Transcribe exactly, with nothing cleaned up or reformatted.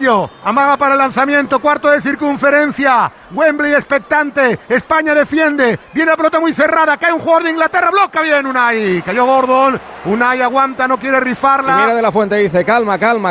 Gallo, amaga para el lanzamiento, cuarto de circunferencia, Wembley expectante, España defiende, viene la pelota muy cerrada, cae un jugador de Inglaterra, bloca bien Unai, cayó Gordon, Unai aguanta, no quiere rifarla. Y mira De La Fuente dice, calma, calma,